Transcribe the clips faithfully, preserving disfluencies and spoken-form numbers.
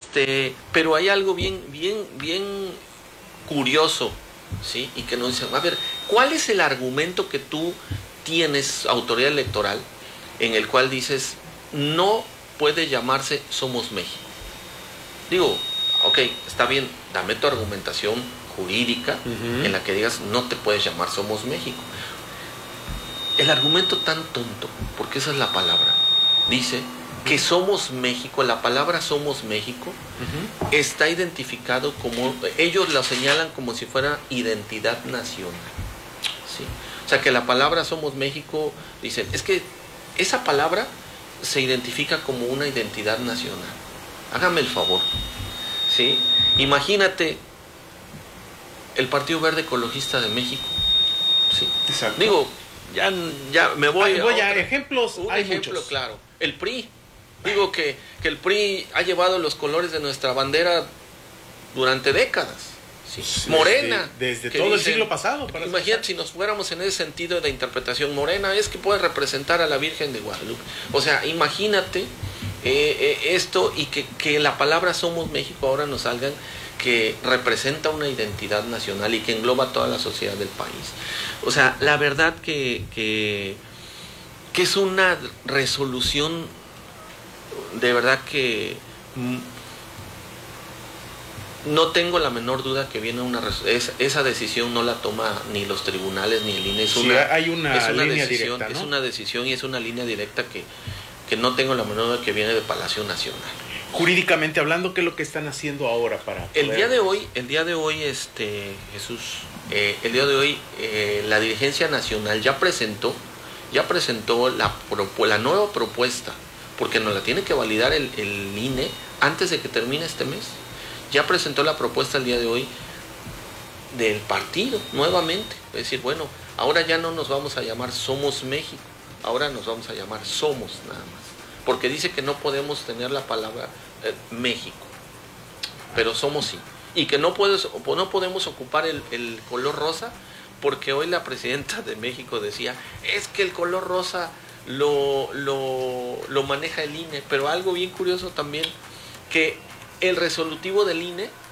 este, pero hay algo bien, bien, bien curioso, ¿sí? Y que nos dicen, a ver, ¿cuál es el argumento que tú tienes, autoridad electoral, en el cual dices, no puede llamarse Somos México? Digo, ok, está bien, dame tu argumentación jurídica uh-huh. en la que digas, no te puedes llamar Somos México. El argumento tan tonto, porque esa es la palabra, dice que Somos México, la palabra Somos México, uh-huh. está identificado como, ellos lo señalan como si fuera identidad nacional, ¿sí? O sea que la palabra Somos México, dicen, es que esa palabra se identifica como una identidad nacional. Hágame el favor, ¿sí? Imagínate el Partido Verde Ecologista de México, ¿sí? Exacto. Digo, ya, ya me voy ah, voy a, a otra, ejemplos, un hay ejemplo muchos. Claro, el P R I. Digo que, que el P R I ha llevado los colores de nuestra bandera durante décadas. ¿Sí? Sí, Morena. Desde, desde todo dicen, el siglo pasado. Para imagínate si nos fuéramos en ese sentido de interpretación. Morena es que puede representar a la Virgen de Guadalupe. O sea, imagínate eh, eh, esto y que, que la palabra Somos México ahora nos salgan que representa una identidad nacional y que engloba a toda la sociedad del país. O sea, la verdad que, que, que es una resolución de verdad que no tengo la menor duda que viene una es, esa decisión no la toma ni los tribunales ni el I N E. Es sí, una, hay una, es una línea decisión, directa, ¿no? Es una decisión y es una línea directa que, que no tengo la menor duda que viene de Palacio Nacional. Jurídicamente hablando, ¿qué es lo que están haciendo ahora para poder... El día de hoy, el día de hoy, este Jesús, eh, el día de hoy eh, la dirigencia nacional ya presentó, ya presentó la, la nueva propuesta, porque nos la tiene que validar el, el I N E antes de que termine este mes. Ya presentó la propuesta el día de hoy del partido nuevamente. Es decir, bueno, ahora ya no nos vamos a llamar Somos México, ahora nos vamos a llamar Somos nada más. Porque dice que no podemos tener la palabra eh, México, pero somos sí. Y que no, puedes, no podemos ocupar el, el color rosa, porque hoy la presidenta de México decía, es que el color rosa lo, lo, lo maneja el I N E. Pero algo bien curioso también, que el resolutivo del I N E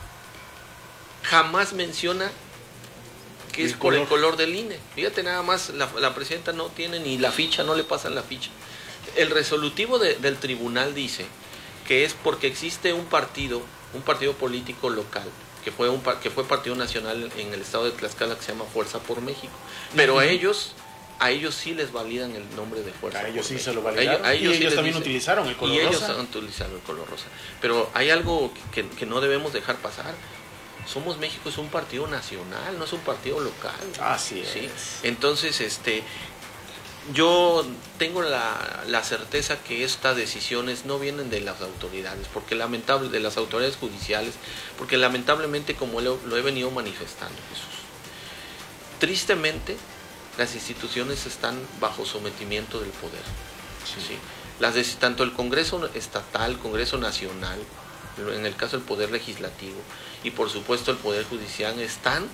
jamás menciona que es por el color del I N E. Fíjate nada más, la, la presidenta no tiene ni la ficha, no le pasan la ficha. El resolutivo de, del tribunal dice que es porque existe un partido, un partido político local, que fue un que fue partido nacional en el estado de Tlaxcala, que se llama Fuerza por México. Pero uh-huh. a ellos, a ellos sí les validan el nombre de Fuerza. A ellos por sí México. se lo validaron. A ellos, a ellos y sí ellos también dicen, utilizaron el color y rosa. Y ellos han utilizado el color rosa. Pero hay algo que, que no debemos dejar pasar. Somos México es un partido nacional, no es un partido local. Así es. ¿Sí? Entonces, este, yo tengo la, la certeza que estas decisiones no vienen de las autoridades, porque lamentable, de las autoridades judiciales, porque lamentablemente, como lo, lo he venido manifestando, Jesús, tristemente las instituciones están bajo sometimiento del poder. Sí. ¿Sí? Las de, tanto el Congreso estatal, el Congreso nacional, en el caso del Poder Legislativo y por supuesto el Poder Judicial, están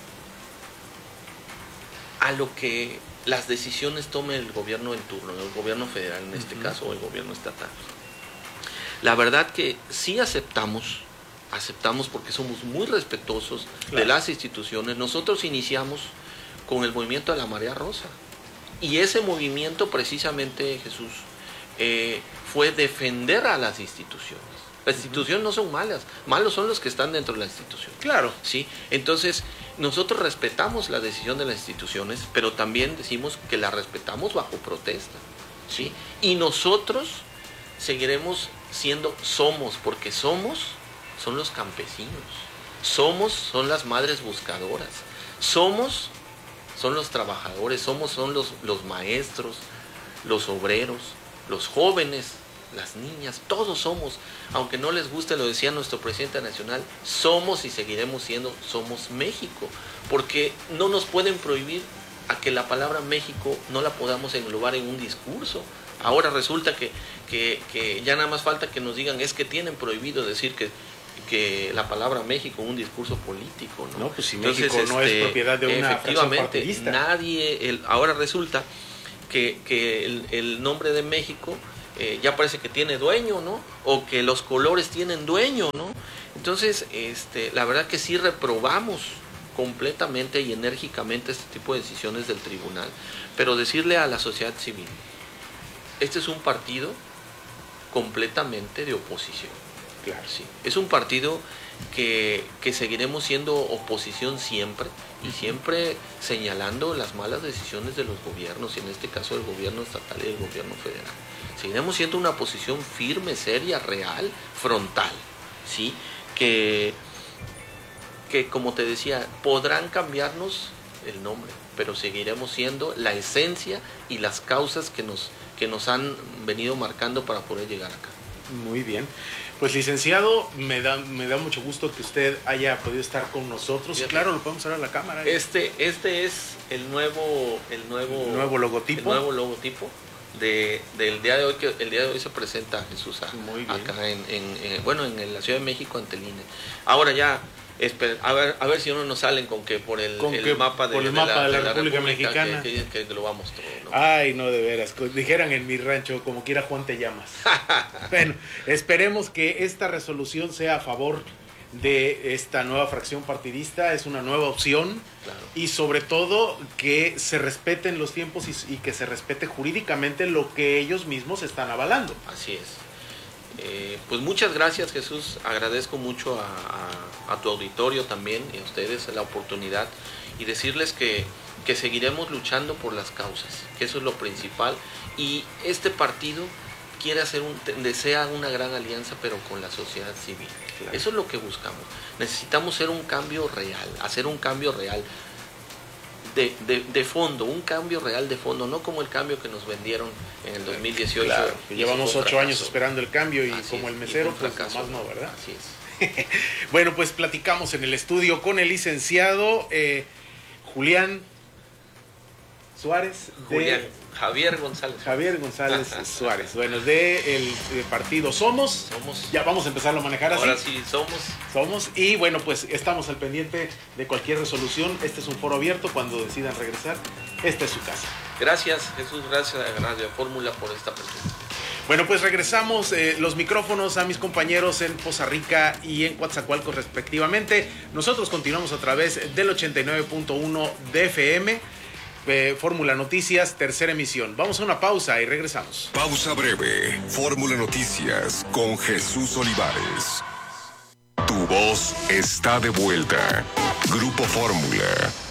a lo que las decisiones tome el gobierno en turno, el gobierno federal en este uh-huh. caso, o el gobierno estatal. La verdad que sí aceptamos, aceptamos porque somos muy respetuosos claro. de las instituciones. Nosotros iniciamos con el movimiento de la Marea Rosa, y ese movimiento precisamente, Jesús, eh, fue defender a las instituciones. Las instituciones no son malas, malos son los que están dentro de la institución. Claro. ¿Sí? Entonces, nosotros respetamos la decisión de las instituciones, pero también decimos que la respetamos bajo protesta. ¿Sí? Y nosotros seguiremos siendo somos, porque somos son los campesinos, somos son las madres buscadoras, somos son los trabajadores, somos son los, los maestros, los obreros, los jóvenes, las niñas, todos somos, aunque no les guste, lo decía nuestro presidente nacional, somos y seguiremos siendo, somos México, porque no nos pueden prohibir a que la palabra México no la podamos englobar en un discurso. Ahora resulta que, que, que ya nada más falta que nos digan, es que tienen prohibido decir que, que la palabra México en un discurso político, ¿no? No, pues si Entonces, México no este, es propiedad de una efectivamente, fracción partidista. Nadie, el, ahora resulta que, que el, el nombre de México eh, ya parece que tiene dueño, ¿no? O que los colores tienen dueño, ¿no? Entonces, este, la verdad que sí reprobamos completamente y enérgicamente este tipo de decisiones del tribunal, pero decirle a la sociedad civil, este es un partido completamente de oposición. Claro. Sí, es un partido que, que seguiremos siendo oposición siempre y siempre señalando las malas decisiones de los gobiernos, y en este caso el gobierno estatal y el gobierno federal. Seguiremos siendo una oposición firme, seria, real, frontal, ¿sí? Que, que como te decía, podrán cambiarnos el nombre, pero seguiremos siendo la esencia y las causas que nos, que nos han venido marcando para poder llegar acá. Muy bien. Pues licenciado, me da, me da mucho gusto que usted haya podido estar con nosotros. Bien. Claro, lo podemos ver a la cámara. Este, este es el nuevo, el nuevo, el nuevo logotipo. El nuevo logotipo de, del día de hoy, que el día de hoy se presenta a Jesús a, Muy bien. acá en, en, en, bueno, en la Ciudad de México ante el I N E. Ahora ya, espera, a ver, a ver si no nos salen con que por el, Con el que mapa de, por el de mapa la, de la de la República República Mexicana. que, que, que lo vamos todo, ¿no? Ay, no, de veras. Dijeran en mi rancho, como quiera Juan te llamas. Bueno, esperemos que esta resolución sea a favor de esta nueva fracción partidista. Es una nueva opción. Claro. Y sobre todo que se respeten los tiempos y, y que se respete jurídicamente lo que ellos mismos están avalando. Así es. Eh, pues muchas gracias, Jesús. Agradezco mucho a, a, a tu auditorio también y a ustedes la oportunidad, y decirles que, que seguiremos luchando por las causas, que eso es lo principal, y este partido quiere hacer un, desea una gran alianza, pero con la sociedad civil. Claro. Eso es lo que buscamos. Necesitamos hacer un cambio real, hacer un cambio real de, de, de fondo, un cambio real de fondo, no como el cambio que nos vendieron en el dos mil dieciocho. Claro, que llevamos ocho años esperando el cambio y Así como es, el mesero, y fue un pues fracaso, nomás no, ¿verdad? Así es. Bueno, pues platicamos en el estudio con el licenciado eh, Julián Suárez. De Julián, Javier González. Javier González Suárez. Bueno, de el de partido Somos. Somos. Ya vamos a empezarlo a manejar así. Ahora sí somos. Somos. Y bueno, pues estamos al pendiente de cualquier resolución. Este es un foro abierto. Cuando decidan regresar, esta es su casa. Gracias, Jesús. Gracias a Radio Fórmula por esta presencia. Bueno, pues regresamos eh, los micrófonos a mis compañeros en Poza Rica y en Coatzacoalcos respectivamente. Nosotros continuamos a través del ochenta y nueve punto uno de F M. Eh, Fórmula Noticias, tercera emisión. Vamos a una pausa y regresamos. Pausa breve. Fórmula Noticias con Jesús Olivares. Tu voz está de vuelta. Grupo Fórmula.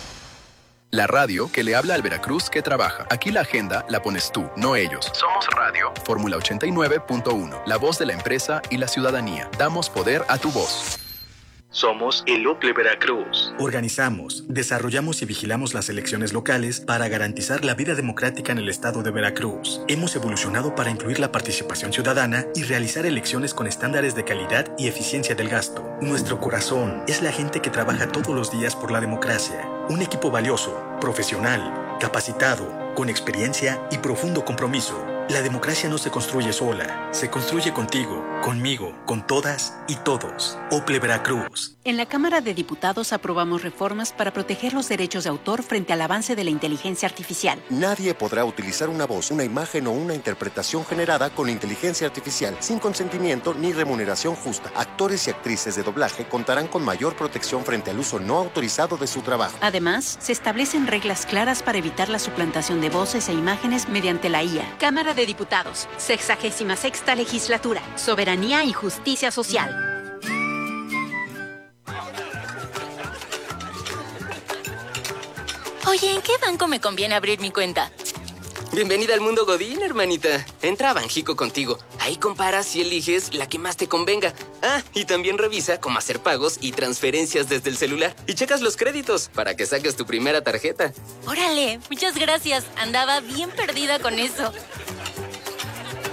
La radio que le habla al Veracruz que trabaja. Aquí la agenda la pones tú, no ellos. Somos radio. Fórmula ochenta y nueve punto uno. La voz de la empresa y la ciudadanía. Damos poder a tu voz. Somos el O P L E Veracruz. Organizamos, desarrollamos y vigilamos las elecciones locales para garantizar la vida democrática en el estado de Veracruz. Hemos evolucionado para incluir la participación ciudadana y realizar elecciones con estándares de calidad y eficiencia del gasto. Nuestro corazón es la gente que trabaja todos los días por la democracia. Un equipo valioso, profesional, capacitado, con experiencia y profundo compromiso. La democracia no se construye sola, se construye contigo, conmigo, con todas y todos. O P L E Veracruz. En la Cámara de Diputados aprobamos reformas para proteger los derechos de autor frente al avance de la inteligencia artificial. Nadie podrá utilizar una voz, una imagen o una interpretación generada con inteligencia artificial sin consentimiento ni remuneración justa. Actores y actrices de doblaje contarán con mayor protección frente al uso no autorizado de su trabajo. Además, se establecen reglas claras para evitar la suplantación de voces e imágenes mediante la I A. Cámara de Diputados, sexagésima sexta legislatura, soberanía y justicia social. Oye, ¿en qué banco me conviene abrir mi cuenta? Bienvenida al mundo Godín, hermanita. Entra a Banjico contigo. Ahí comparas y eliges la que más te convenga. Ah, y también revisa cómo hacer pagos y transferencias desde el celular. Y checas los créditos para que saques tu primera tarjeta. Órale, muchas gracias. Andaba bien perdida con eso.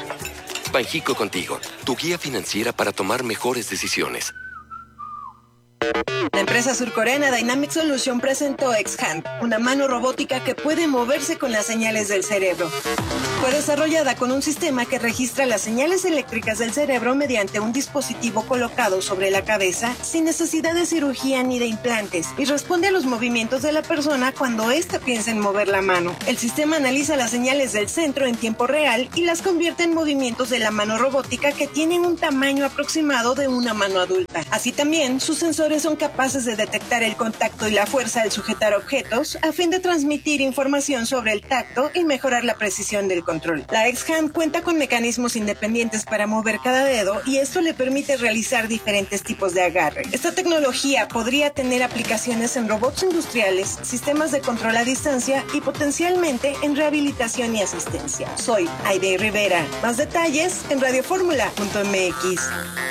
Banjico contigo, tu guía financiera para tomar mejores decisiones. La empresa surcoreana Dynamic Solution presentó X-Hand, una mano robótica que puede moverse con las señales del cerebro. Fue desarrollada con un sistema que registra las señales eléctricas del cerebro mediante un dispositivo colocado sobre la cabeza sin necesidad de cirugía ni de implantes y responde a los movimientos de la persona cuando ésta piensa en mover la mano. El sistema analiza las señales del centro en tiempo real y las convierte en movimientos de la mano robótica que tienen un tamaño aproximado de una mano adulta. Así también, sus sensores son capaces de detectar el contacto y la fuerza al sujetar objetos a fin de transmitir información sobre el tacto y mejorar la precisión del control. La X-Hand cuenta con mecanismos independientes para mover cada dedo y esto le permite realizar diferentes tipos de agarre. Esta tecnología podría tener aplicaciones en robots industriales, sistemas de control a distancia y potencialmente en rehabilitación y asistencia. Soy Aide Rivera. Más detalles en radioformula punto m x.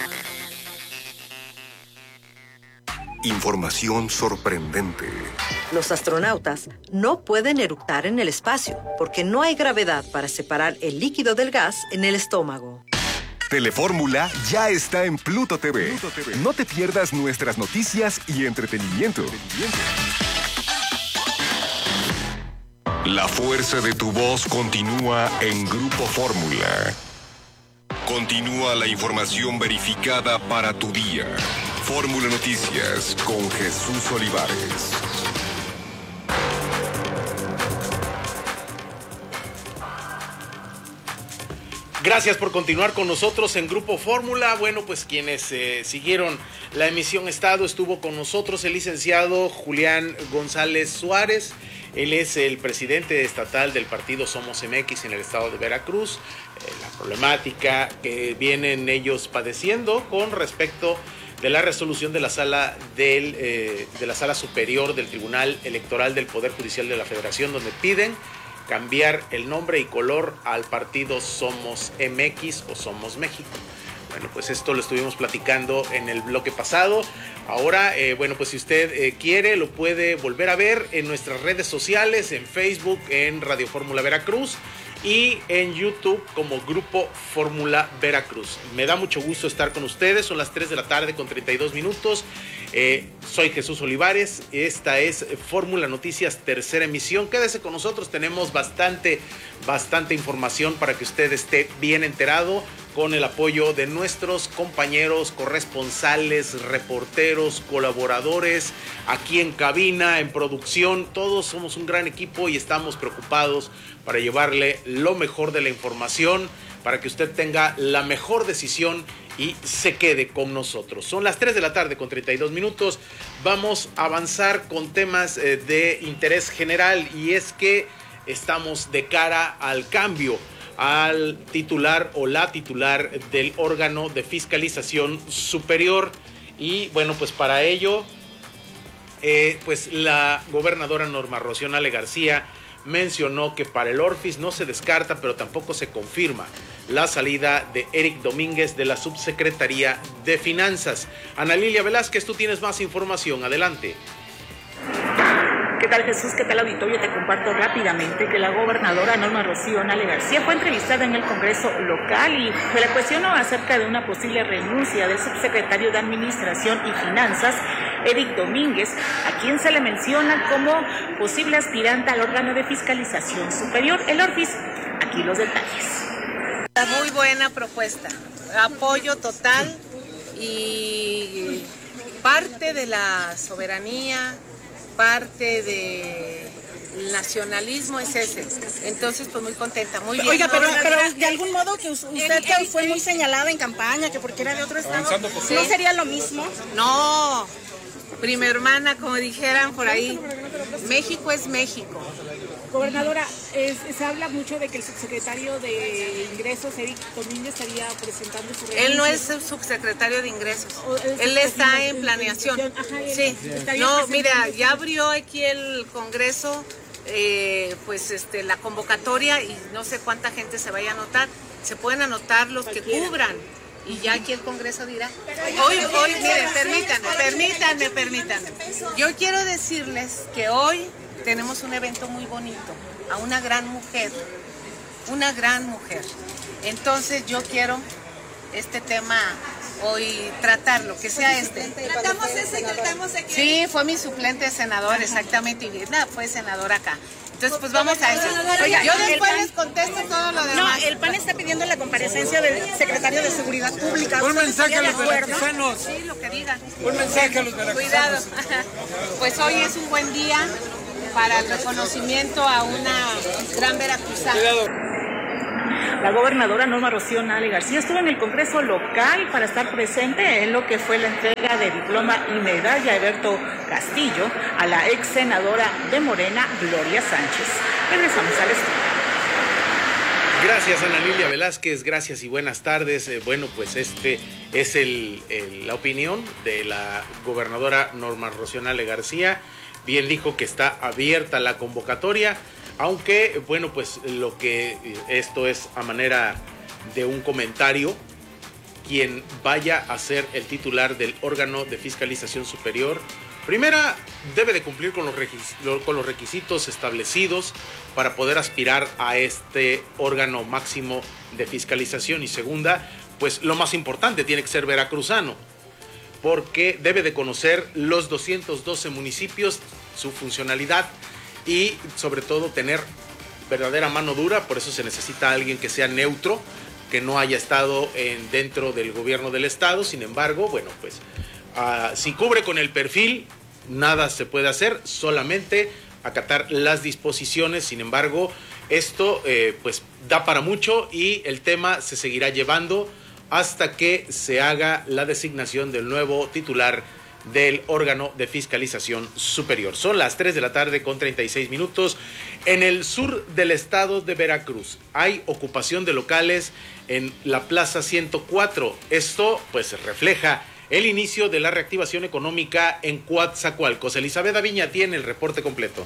Información sorprendente. Los astronautas no pueden eructar en el espacio porque no hay gravedad para separar el líquido del gas en el estómago. Telefórmula ya está en Pluto T V. Pluto T V. No te pierdas nuestras noticias y entretenimiento. La fuerza de tu voz continúa en Grupo Fórmula. Continúa la información verificada para tu día. Fórmula Noticias con Jesús Olivares. Gracias por continuar con nosotros en Grupo Fórmula. Bueno, pues quienes eh, siguieron la emisión Estado, estuvo con nosotros el licenciado Julián González Suárez. Él es el presidente estatal del partido Somos M X en el estado de Veracruz. Eh, la problemática que vienen ellos padeciendo con respecto de la resolución de la sala del eh, de la sala superior del Tribunal Electoral del Poder Judicial de la Federación, donde piden cambiar el nombre y color al partido Somos M X o Somos México. Bueno, pues esto lo estuvimos platicando en el bloque pasado. Ahora, eh, bueno, pues si usted eh, quiere, lo puede volver a ver en nuestras redes sociales, en Facebook, en Radio Fórmula Veracruz y en YouTube como Grupo Fórmula Veracruz. Me da mucho gusto estar con ustedes, son las tres de la tarde con treinta y dos minutos. Eh, soy Jesús Olivares, esta es Fórmula Noticias, tercera emisión. Quédese con nosotros, tenemos bastante, bastante información para que usted esté bien enterado, con el apoyo de nuestros compañeros corresponsales, reporteros, colaboradores, aquí en cabina, en producción. Todos somos un gran equipo y estamos preocupados para llevarle lo mejor de la información, para que usted tenga la mejor decisión y se quede con nosotros. Son las tres de la tarde con treinta y dos minutos. Vamos a avanzar con temas eh, de interés general, y es que estamos de cara al cambio al titular o la titular del órgano de fiscalización superior. Y bueno, pues para ello, eh, pues la gobernadora Norma Rocío Nale García mencionó que para el Orfis no se descarta, pero tampoco se confirma la salida de Eric Domínguez de la Subsecretaría de Finanzas. Ana Lilia Velázquez, tú tienes más información, adelante. ¿Qué tal, Jesús? ¿Qué tal, auditorio? Te comparto rápidamente que la gobernadora Norma Rocío Nale García fue entrevistada en el Congreso local y se le cuestionó acerca de una posible renuncia del subsecretario de Administración y Finanzas, Eric Domínguez, a quien se le menciona como posible aspirante al órgano de fiscalización superior, el Orfis. Aquí los detalles. Muy buena propuesta, apoyo total, y parte de la soberanía, parte del nacionalismo es ese. Entonces, pues muy contenta, muy bien. Oiga, pero, pero de algún modo que usted que fue muy señalada en campaña, que porque era de otro estado, ¿no sería lo mismo? No, prima hermana, como dijeran por ahí, México es México. Gobernadora, es, se habla mucho de que el subsecretario de Ingresos, Eric Domínguez, estaría presentando su renuncia. Él no es el subsecretario de Ingresos, él está en planeación. Ajá, sí, no, mira, ya abrió aquí el Congreso, eh, pues este, la convocatoria, y no sé cuánta gente se vaya a anotar. Se pueden anotar los que cubran, y ya aquí el Congreso dirá. Hoy, hoy, miren, permítanme, permítanme, permítanme. Yo quiero decirles que hoy tenemos un evento muy bonito, a una gran mujer, una gran mujer. Entonces yo quiero este tema hoy tratarlo, que sea este. Tratamos ese y tratamos aquí. Sí, fue mi suplente senador, exactamente, y Virna fue senador acá. Entonces, pues vamos a eso. Oiga, yo después les contesto todo lo demás. No, el P A N está pidiendo la comparecencia del secretario de Seguridad Pública. Un mensaje a los veracruzanos. Sí, lo que digan. Un mensaje a los veracruzanos. Cuidado. Pues hoy es un buen día para el reconocimiento a una gran veracruzana. Cuidado. La gobernadora Norma Rocío Nale García estuvo en el Congreso local para estar presente en lo que fue la entrega de diploma y medalla Eberto Castillo a la ex senadora de Morena, Gloria Sánchez. Regresamos al estudio. Gracias, Ana Lilia Velázquez, gracias y buenas tardes. Eh, bueno, pues este es el, el, la opinión de la gobernadora Norma Rocío Nale García. Bien dijo que está abierta la convocatoria, aunque, bueno, pues lo que esto es a manera de un comentario, quien vaya a ser el titular del órgano de fiscalización superior, primera, debe de cumplir con los, requisitos, con los requisitos establecidos para poder aspirar a este órgano máximo de fiscalización, y segunda, pues lo más importante, tiene que ser veracruzano, porque debe de conocer los doscientos doce municipios, su funcionalidad y sobre todo tener verdadera mano dura. Por eso se necesita alguien que sea neutro, que no haya estado en, dentro del gobierno del estado. Sin embargo, bueno, pues uh, si cubre con el perfil, nada se puede hacer, solamente acatar las disposiciones. Sin embargo, esto eh, pues da para mucho y el tema se seguirá llevando hasta que se haga la designación del nuevo titular del órgano de fiscalización superior. Son las tres de la tarde con treinta y seis minutos. En el sur del estado de Veracruz hay ocupación de locales en la Plaza ciento cuatro. Esto pues refleja el inicio de la reactivación económica en Coatzacoalcos. Elizabeth Aviña tiene el reporte completo.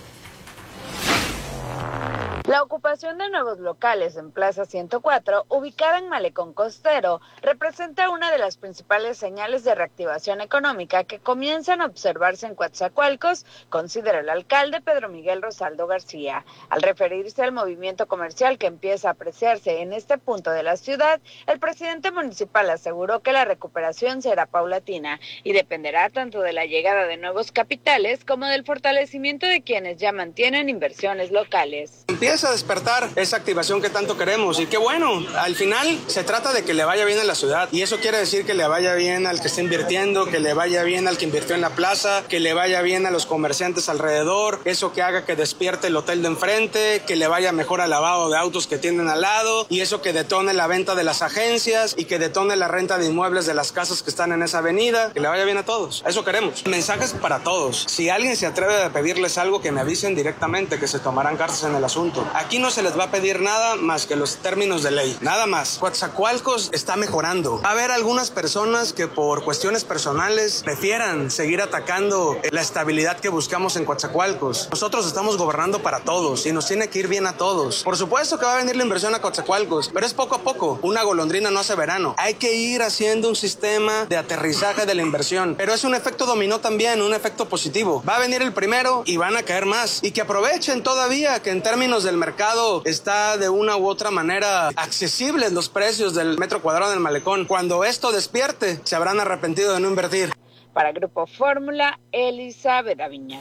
La ocupación de nuevos locales en Plaza ciento cuatro, ubicada en Malecón Costero, representa una de las principales señales de reactivación económica que comienzan a observarse en Coatzacoalcos, considera el alcalde Pedro Miguel Rosaldo García. Al referirse al movimiento comercial que empieza a apreciarse en este punto de la ciudad, el presidente municipal aseguró que la recuperación será paulatina y dependerá tanto de la llegada de nuevos capitales como del fortalecimiento de quienes ya mantienen inversiones locales. Empieza a despertar esa activación que tanto queremos y qué bueno, al final se trata de que le vaya bien a la ciudad y eso quiere decir que le vaya bien al que está invirtiendo, que le vaya bien al que invirtió en la plaza, que le vaya bien a los comerciantes alrededor, eso que haga que despierte el hotel de enfrente, que le vaya mejor al lavado de autos que tienen al lado y eso que detone la venta de las agencias y que detone la renta de inmuebles de las casas que están en esa avenida, que le vaya bien a todos, eso queremos. Mensajes para todos, si alguien se atreve a pedirles algo que me avisen directamente, que se tomarán cartas en el asunto. Aquí no se les va a pedir nada más que los términos de ley, nada más. Coatzacoalcos está mejorando. Va a haber algunas personas que por cuestiones personales prefieran seguir atacando la estabilidad que buscamos en Coatzacoalcos. Nosotros estamos gobernando para todos y nos tiene que ir bien a todos. Por supuesto que va a venir la inversión a Coatzacoalcos, pero es poco a poco. Una golondrina no hace verano. Hay que ir haciendo un sistema de aterrizaje de la inversión, pero es un efecto dominó también, un efecto positivo. Va a venir el primero y van a caer más y que aprovechen todavía que en términos del mercado está de una u otra manera accesibles los precios del metro cuadrado del Malecón. Cuando esto despierte, se habrán arrepentido de no invertir. Para Grupo Fórmula, Elizabeth Aviña.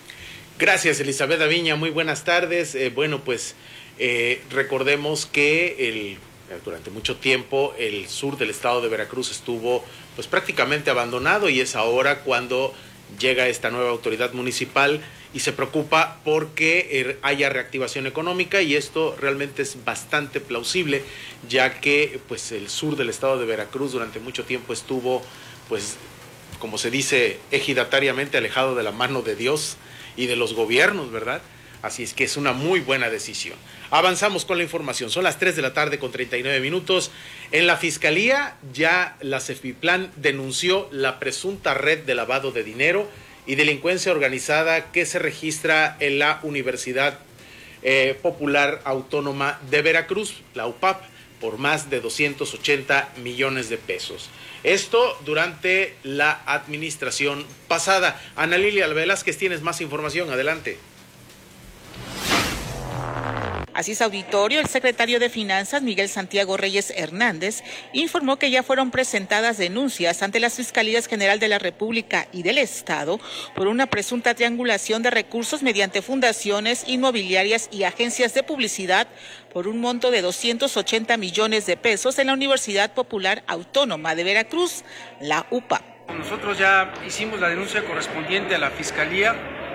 Gracias, Elizabeth Aviña. Muy buenas tardes. Eh, bueno, pues eh, recordemos que el, durante mucho tiempo el sur del estado de Veracruz estuvo pues prácticamente abandonado y es ahora cuando llega esta nueva autoridad municipal y se preocupa porque haya reactivación económica y esto realmente es bastante plausible, ya que pues el sur del estado de Veracruz durante mucho tiempo estuvo, pues como se dice ejidatariamente, alejado de la mano de Dios y de los gobiernos, ¿verdad? Así es que es una muy buena decisión. Avanzamos con la información. Son las tres de la tarde con treinta y nueve minutos. En la Fiscalía ya la Cefiplan denunció la presunta red de lavado de dinero y delincuencia organizada que se registra en la Universidad eh, Popular Autónoma de Veracruz, la U P A P, por más de doscientos ochenta millones de pesos. Esto durante la administración pasada. Ana Lilia Velázquez, tienes más información, adelante. Así es, auditorio, el secretario de Finanzas, Miguel Santiago Reyes Hernández, informó que ya fueron presentadas denuncias ante las Fiscalías General de la República y del Estado por una presunta triangulación de recursos mediante fundaciones inmobiliarias y agencias de publicidad por un monto de doscientos ochenta millones de pesos en la Universidad Popular Autónoma de Veracruz, la U P A. Nosotros ya hicimos la denuncia correspondiente a la Fiscalía,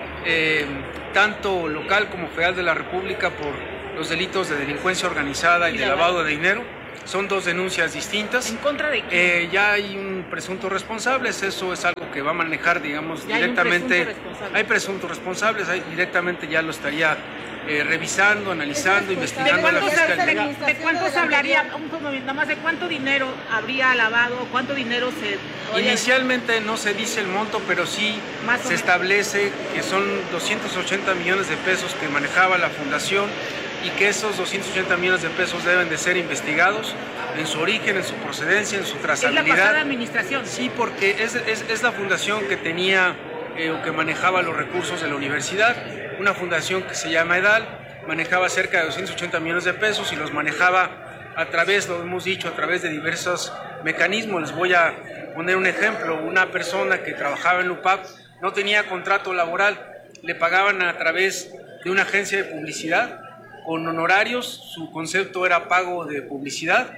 eh, tanto local como federal de la República, por los delitos de delincuencia organizada y de lavado de dinero. Son dos denuncias distintas. ¿En contra de quién? Eh, ya hay un presunto responsable, eso es algo que va a manejar, digamos, ¿Ya directamente. Hay, un presunto responsable? hay presuntos responsables, hay, directamente ya lo estaría eh, revisando, analizando, investigando la Fiscalía. ¿De, de cuántos hablaría? Nada más, ¿de cuánto dinero habría lavado? ¿Cuánto dinero se...? Inicialmente no se dice el monto, pero sí se establece que son doscientos ochenta millones de pesos que manejaba la fundación, y que esos doscientos ochenta millones de pesos deben de ser investigados en su origen, en su procedencia, en su trazabilidad. ¿Es la pasada administración? Sí, porque es, es, es la fundación que tenía eh, o que manejaba los recursos de la universidad, una fundación que se llama EDAL, manejaba cerca de doscientos ochenta millones de pesos y los manejaba a través, lo hemos dicho, a través de diversos mecanismos. Les voy a poner un ejemplo. Una persona que trabajaba en la U P A P no tenía contrato laboral, le pagaban a través de una agencia de publicidad, con honorarios, su concepto era pago de publicidad,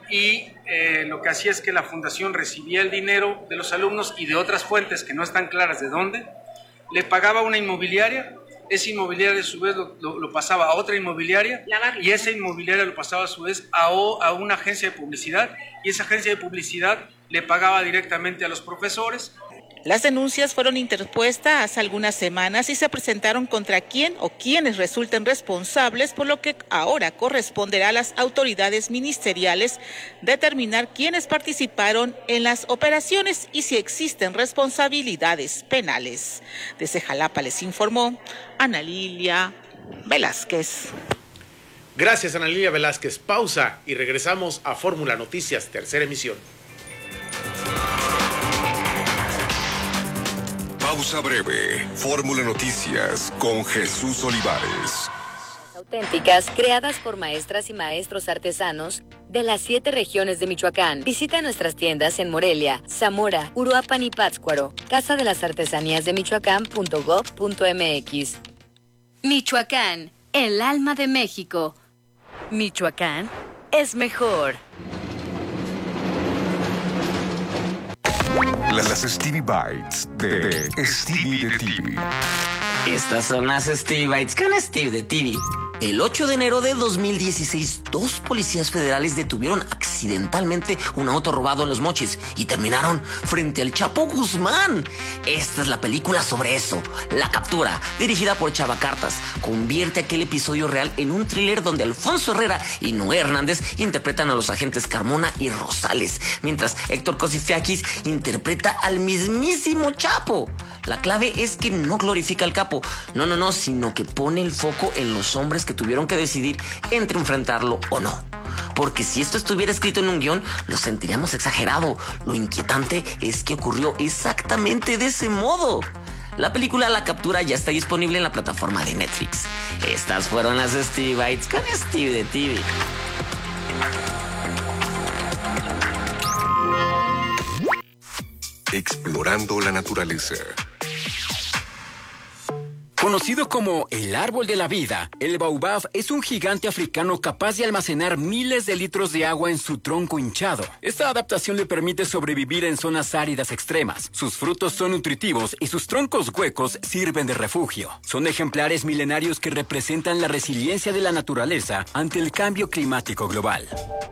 y eh, lo que hacía es que la fundación recibía el dinero de los alumnos y de otras fuentes que no están claras de dónde, le pagaba a una inmobiliaria, esa inmobiliaria a su vez lo, lo, lo pasaba a otra inmobiliaria, y esa inmobiliaria lo pasaba a su vez a, o, a una agencia de publicidad, y esa agencia de publicidad le pagaba directamente a los profesores. Las denuncias fueron interpuestas hace algunas semanas y se presentaron contra quien o quienes resulten responsables, por lo que ahora corresponderá a las autoridades ministeriales determinar quiénes participaron en las operaciones y si existen responsabilidades penales. Desde Jalapa les informó Ana Lilia Velázquez. Gracias, Ana Lilia Velázquez. Pausa y regresamos a Fórmula Noticias, tercera emisión. Pausa breve. Fórmula Noticias con Jesús Olivares. Auténticas, creadas por maestras y maestros artesanos de las siete regiones de Michoacán. Visita nuestras tiendas en Morelia, Zamora, Uruapan y Pátzcuaro. Casa de las Artesanías de Michoacán punto gob punto mx. Michoacán, el alma de México. Michoacán es mejor. Las Stevie Bites de Stevie de T V. Estas son las Stevie Bites con Steve de T V. El ocho de enero de dos mil dieciséis, dos policías federales detuvieron accidentalmente un auto robado en Los Mochis y terminaron frente al Chapo Guzmán. Esta es la película sobre eso. La captura, dirigida por Chava Cartas, convierte aquel episodio real en un thriller donde Alfonso Herrera y Noé Hernández interpretan a los agentes Carmona y Rosales, mientras Héctor Cosifiakis interpreta al mismísimo Chapo. La clave es que no glorifica al capo, no, no, no, sino que pone el foco en los hombres que tuvieron que decidir entre enfrentarlo o no. Porque si esto estuviera escrito en un guión, lo sentiríamos exagerado. Lo inquietante es que ocurrió exactamente de ese modo. La película La Captura ya está disponible en la plataforma de Netflix. Estas fueron las Stevie Bites con Steve de T V. Explorando la naturaleza. Conocido como el árbol de la vida, el baobab es un gigante africano capaz de almacenar miles de litros de agua en su tronco hinchado. Esta adaptación le permite sobrevivir en zonas áridas extremas. Sus frutos son nutritivos y sus troncos huecos sirven de refugio. Son ejemplares milenarios que representan la resiliencia de la naturaleza ante el cambio climático global.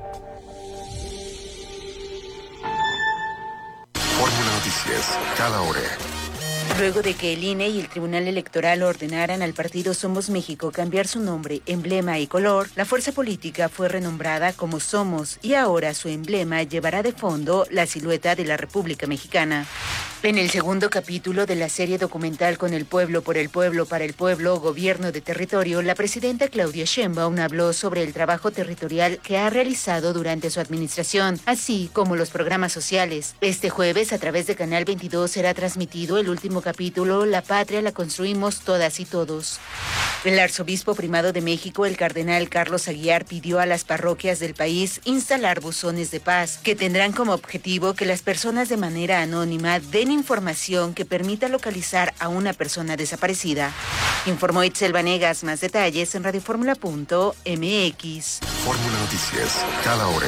Fórmula Noticias, cada hora. Luego de que el I N E y el Tribunal Electoral ordenaran al partido Somos México cambiar su nombre, emblema y color, la fuerza política fue renombrada como Somos y ahora su emblema llevará de fondo la silueta de la República Mexicana. En el segundo capítulo de la serie documental Con el pueblo, por el pueblo, para el pueblo, Gobierno de Territorio, la presidenta Claudia Sheinbaum habló sobre el trabajo territorial que ha realizado durante su administración, así como los programas sociales. Este jueves, a través de Canal veintidós, será transmitido el último capítulo, La patria la construimos todas y todos. El arzobispo primado de México, el cardenal Carlos Aguiar, pidió a las parroquias del país instalar buzones de paz, que tendrán como objetivo que las personas de manera anónima den información que permita localizar a una persona desaparecida. Informó Itzel Vanegas. Más detalles en radioformula punto m x. Fórmula Noticias, cada hora.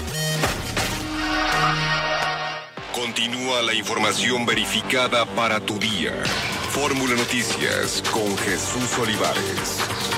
Continúa la información verificada para tu día. Fórmula Noticias con Jesús Olivares.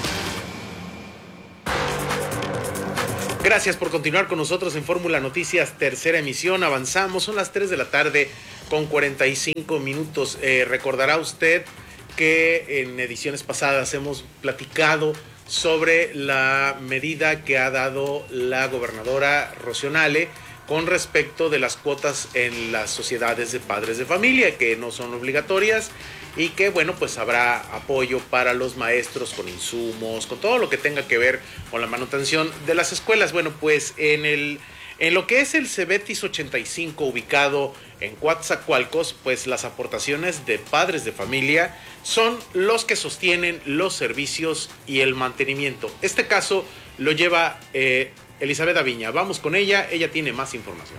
Gracias por continuar con nosotros en Fórmula Noticias, tercera emisión. Avanzamos, son las tres de la tarde con cuarenta y cinco minutos. Eh, recordará usted que en ediciones pasadas hemos platicado sobre la medida que ha dado la gobernadora Rocío Nale con respecto de las cuotas en las sociedades de padres de familia, que no son obligatorias y que, bueno, pues habrá apoyo para los maestros con insumos, con todo lo que tenga que ver con la manutención de las escuelas. Bueno, pues en el en lo que es el Cebetis ochenta y cinco, ubicado en Coatzacoalcos, pues las aportaciones de padres de familia son los que sostienen los servicios y el mantenimiento. Este caso lo lleva eh, Elizabeth Aviña. Vamos con ella, ella tiene más información.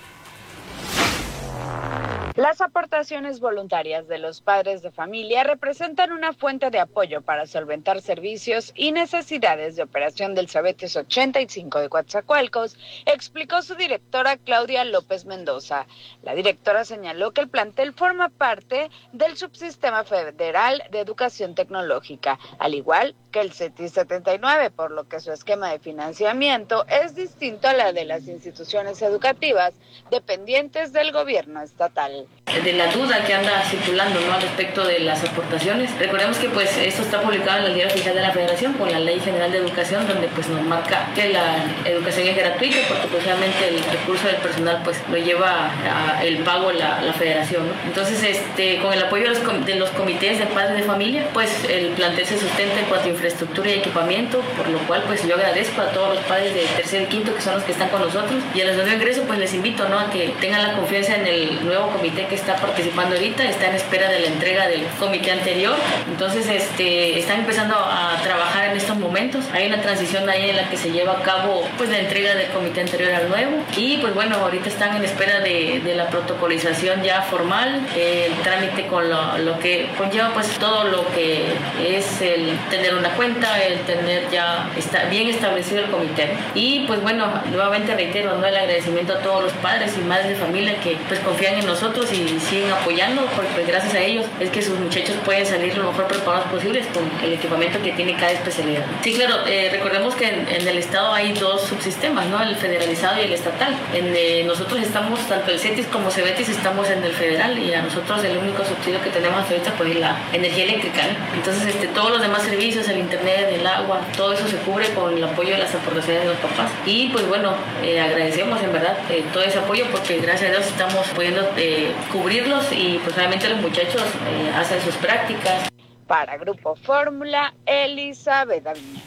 Las aportaciones voluntarias de los padres de familia representan una fuente de apoyo para solventar servicios y necesidades de operación del Cebetis ochenta y cinco de Coatzacoalcos, explicó su directora Claudia López Mendoza. La directora señaló que el plantel forma parte del Subsistema Federal de Educación Tecnológica, al igual que el CETIS setenta y nueve, por lo que su esquema de financiamiento es distinto a la de las instituciones educativas dependientes del gobierno estatal. De la duda que anda circulando, ¿no?, al respecto de las aportaciones, recordemos que pues esto está publicado en el Diario Oficial de la Federación con la Ley General de Educación, donde pues nos marca que la educación es gratuita, porque pues realmente el recurso del personal pues lo lleva a el pago la, la Federación, ¿no? Entonces, este, con el apoyo de los, com de los comités de padres de familia, pues el plantel se sustenta en cuanto a infraestructura y equipamiento, por lo cual pues yo agradezco a todos los padres de tercer y quinto, que son los que están con nosotros, y a los de nuevo ingreso pues les invito, ¿no?, a que tengan la confianza en el nuevo comité que está participando ahorita, está en espera de la entrega del comité anterior. Entonces este, están empezando a trabajar en estos momentos. Hay una transición ahí en la que se lleva a cabo pues la entrega del comité anterior al nuevo, y pues bueno, ahorita están en espera de, de la protocolización ya formal, eh, el trámite con lo, lo que conlleva pues todo lo que es el tener una cuenta, el tener ya está bien establecido el comité. Y pues bueno, nuevamente reitero, ¿no?, el agradecimiento a todos los padres y madres de familia que pues confían en nosotros y siguen apoyando, porque pues, gracias a ellos es que sus muchachos pueden salir lo mejor preparados posibles con el equipamiento que tiene cada especialidad. Sí, claro, eh, recordemos que en, en el estado hay dos subsistemas, ¿no?, el federalizado y el estatal. En, eh, nosotros estamos, tanto el CETIS como Cebetis, estamos en el federal, y a nosotros el único subsidio que tenemos hasta ahorita pues, es la energía eléctrica, ¿no? Entonces este, todos los demás servicios, el internet, el agua, todo eso se cubre con el apoyo de las aportaciones de los papás. Y pues bueno, eh, agradecemos en verdad eh, todo ese apoyo, porque gracias a Dios estamos pudiendo eh, cubrirlos, y pues realmente los muchachos eh, hacen sus prácticas. Para Grupo Fórmula, Elizabeth Aviña.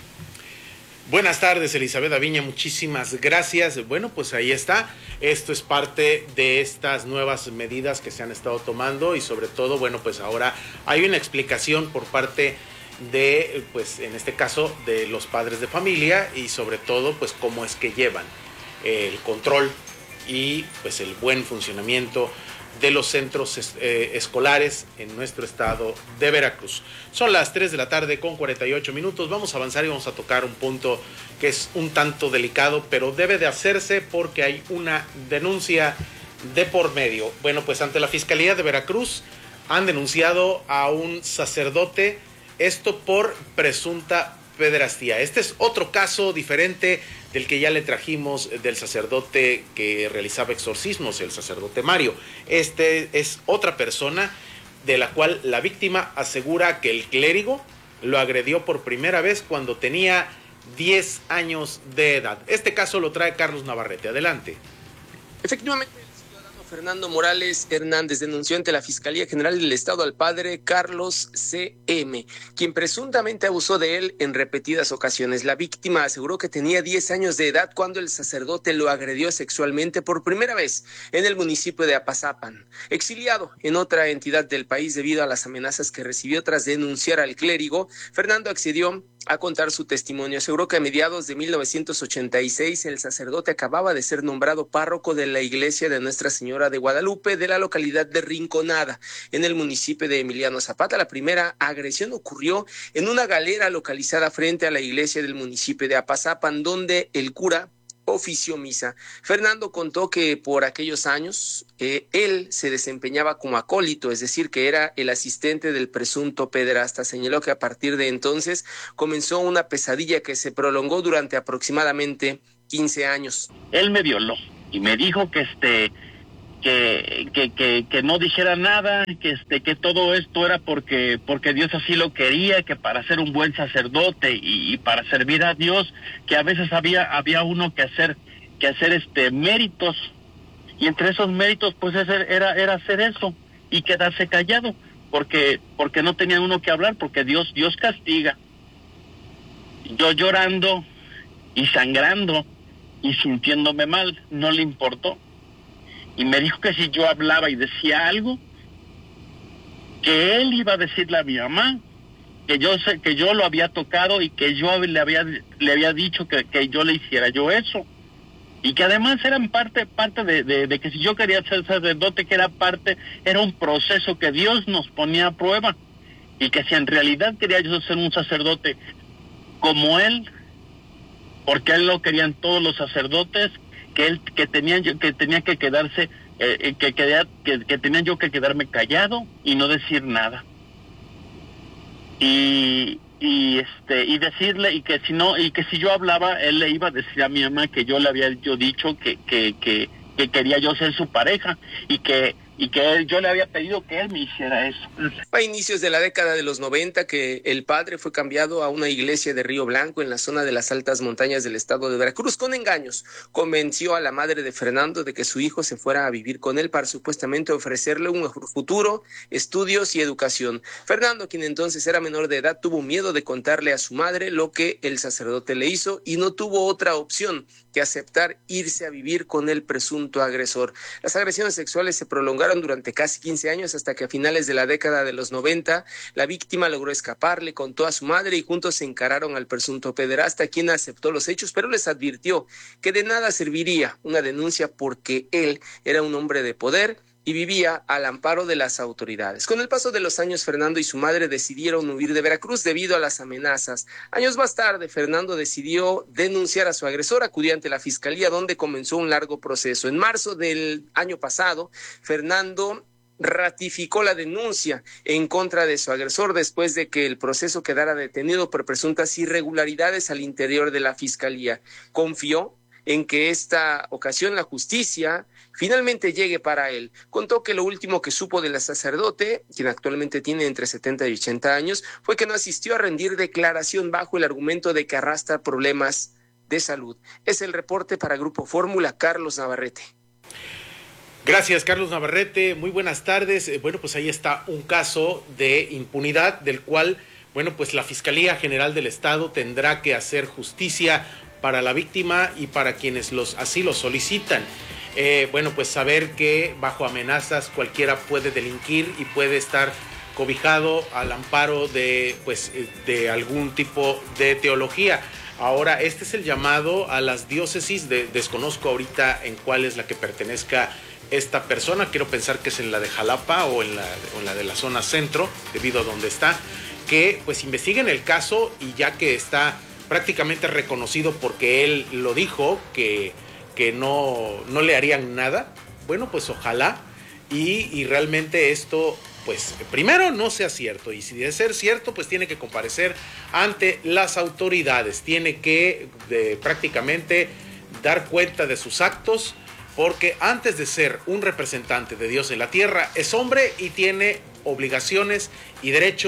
Buenas tardes, Elizabeth Aviña, muchísimas gracias. Bueno, pues ahí está. Esto es parte de estas nuevas medidas que se han estado tomando, y sobre todo, bueno, pues ahora hay una explicación por parte de, pues en este caso, de los padres de familia, y sobre todo, pues cómo es que llevan el control y pues el buen funcionamiento de los centros eh, escolares en nuestro estado de Veracruz. Son las tres de la tarde con cuarenta y ocho minutos. Vamos a avanzar y vamos a tocar un punto que es un tanto delicado, pero debe de hacerse porque hay una denuncia de por medio. Bueno, pues ante la Fiscalía de Veracruz han denunciado a un sacerdote, esto por presunta pederastía. Este es otro caso diferente del que ya le trajimos, del sacerdote que realizaba exorcismos, el sacerdote Mario. Este es otra persona de la cual la víctima asegura que el clérigo lo agredió por primera vez cuando tenía diez años de edad. Este caso lo trae Carlos Navarrete. Adelante. Efectivamente, el ciudadano Fernando Morales Hernández denunció ante la Fiscalía General del Estado al padre Carlos C M, quien presuntamente abusó de él en repetidas ocasiones. La víctima aseguró que tenía diez años de edad cuando el sacerdote lo agredió sexualmente por primera vez en el municipio de Apazapan. Exiliado en otra entidad del país debido a las amenazas que recibió tras denunciar al clérigo, Fernando accedió a contar su testimonio. Aseguró que a mediados de mil novecientos ochenta y seis el sacerdote acababa de ser nombrado párroco de la iglesia de Nuestra Señora de Guadalupe de la localidad de Rinconada, en el municipio de Emiliano Zapata. La primera agresión ocurrió en una galera localizada frente a la iglesia del municipio de Apazapan, donde el cura ofició misa. Fernando contó que por aquellos años eh, él se desempeñaba como acólito, es decir, que era el asistente del presunto pederasta. Señaló que a partir de entonces comenzó una pesadilla que se prolongó durante aproximadamente quince años. Él me violó y me dijo que este que que que, que no dijera nada, que este que todo esto era porque porque Dios así lo quería, que para ser un buen sacerdote y, y para servir a Dios, que a veces había había uno que hacer que hacer este méritos, y entre esos méritos pues ese era era hacer eso y quedarse callado, porque porque no tenía uno que hablar, porque Dios Dios castiga. Yo llorando y sangrando y sintiéndome mal, no le importó. Y me dijo que si yo hablaba y decía algo, que él iba a decirle a mi mamá que yo sé que yo lo había tocado y que yo le había le había dicho que, que yo le hiciera yo eso. Y que además eran parte parte de, de, de que si yo quería ser sacerdote, que era parte, era un proceso que Dios nos ponía a prueba. Y que si en realidad quería yo ser un sacerdote como él, porque él lo querían todos los sacerdotes, que él que tenía yo que tenía que quedarse eh, que, que, que que tenía yo que quedarme callado y no decir nada, y y este y decirle y que si no y que si yo hablaba él le iba a decir a mi mamá que yo le había yo dicho que que que, que quería yo ser su pareja y que y que él, yo le había pedido que él me hiciera eso. A inicios de la década de los noventa que el padre fue cambiado a una iglesia de Río Blanco en la zona de las altas montañas del estado de Veracruz. Con engaños convenció a la madre de Fernando de que su hijo se fuera a vivir con él para supuestamente ofrecerle un futuro, estudios y educación. Fernando, quien entonces era menor de edad, tuvo miedo de contarle a su madre lo que el sacerdote le hizo y no tuvo otra opción que aceptar irse a vivir con el presunto agresor. Las agresiones sexuales se prolongaron durante casi quince años hasta que a finales de la década de los noventa la víctima logró escapar, le contó a su madre y juntos se encararon al presunto pederasta, quien aceptó los hechos, pero les advirtió que de nada serviría una denuncia porque él era un hombre de poder y vivía al amparo de las autoridades. Con el paso de los años, Fernando y su madre decidieron huir de Veracruz debido a las amenazas. Años más tarde, Fernando decidió denunciar a su agresor, acudió ante la fiscalía, donde comenzó un largo proceso. En marzo del año pasado, Fernando ratificó la denuncia en contra de su agresor después de que el proceso quedara detenido por presuntas irregularidades al interior de la fiscalía. Confió en que esta ocasión la justicia finalmente llegue para él. Contó que lo último que supo del sacerdote, quien actualmente tiene entre setenta y ochenta años, fue que no asistió a rendir declaración bajo el argumento de que arrastra problemas de salud. Es el reporte para Grupo Fórmula, Carlos Navarrete. Gracias, Carlos Navarrete. Muy buenas tardes. Eh, bueno, pues ahí está un caso de impunidad del cual, bueno, pues la Fiscalía General del Estado tendrá que hacer justicia para la víctima y para quienes los así lo solicitan. Eh, bueno, pues saber que bajo amenazas cualquiera puede delinquir y puede estar cobijado al amparo de, pues, de algún tipo de teología. Ahora, este es el llamado a las diócesis, de, desconozco ahorita en cuál es la que pertenezca esta persona, quiero pensar que es en la de Jalapa o en la, o en la de la zona centro, debido a donde está, que pues investiguen el caso y ya que está prácticamente reconocido porque él lo dijo, que, que no, no le harían nada, bueno, pues ojalá y, y realmente esto, pues primero no sea cierto, y si de ser cierto, pues tiene que comparecer ante las autoridades, tiene que de, prácticamente dar cuenta de sus actos, porque antes de ser un representante de Dios en la tierra, es hombre y tiene obligaciones y derechos